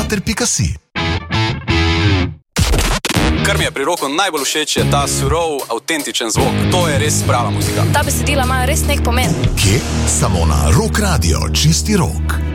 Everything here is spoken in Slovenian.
radiomater.si. Kar mi je pri roku najbolj všeč, je ta surov, avtentičen zvok. To je res prava muzika. Ta besedila imajo res nek pomen. Kje? Samo na Rock Radio Čisti rok.